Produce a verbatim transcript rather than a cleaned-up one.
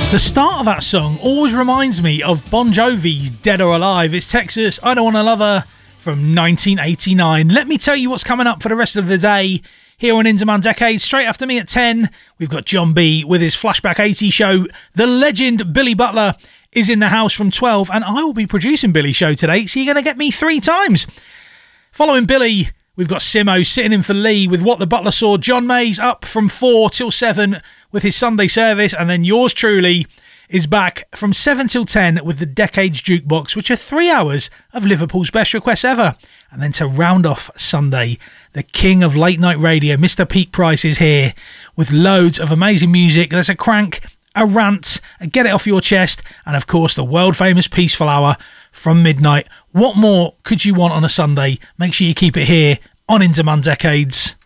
The start of that song always reminds me of Bon Jovi's Dead or Alive. It's Texas, I Don't Wanna Love Her from nineteen eighty-nine. Let me tell you what's coming up for the rest of the day here on In Demand Decades. Straight after me at ten, we've got John B with his Flashback eighties show. The legend Billy Butler is in the house from twelve, and I will be producing Billy's show today, so you're going to get me three times. Following Billy, we've got Simo sitting in for Lee with What the Butler Saw. John Mays up from four till seven with his Sunday service, and then yours truly is back from seven till ten with the Decades Jukebox, which are three hours of Liverpool's best requests ever. And then to round off Sunday, the king of late night radio, Mister Pete Price, is here with loads of amazing music. There's a crank, a rant, a get it off your chest, and of course the world famous Peaceful Hour from midnight. What more could you want on a Sunday? Make sure you keep it here on In Demand Decades.